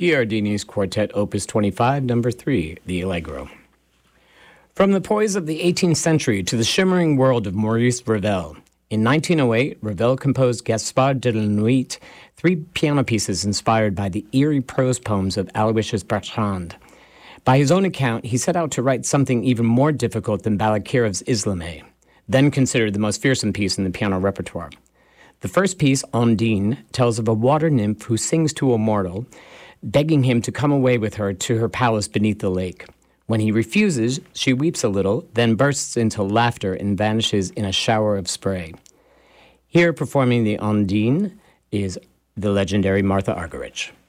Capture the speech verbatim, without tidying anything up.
Giardini's Quartet Opus twenty-five, number three, the Allegro. From the poise of the eighteenth century to the shimmering world of Maurice Ravel. In nineteen oh eight, Ravel composed Gaspard de la Nuit, three piano pieces inspired by the eerie prose poems of Aloysius Bertrand. By his own account, he set out to write something even more difficult than Balakirov's Islamé, then considered the most fearsome piece in the piano repertoire. The first piece, Ondine, tells of a water nymph who sings to a mortal, begging him to come away with her to her palace beneath the lake. When he refuses, she weeps a little, then bursts into laughter and vanishes in a shower of spray. Here performing the Ondine is the legendary Martha Argerich.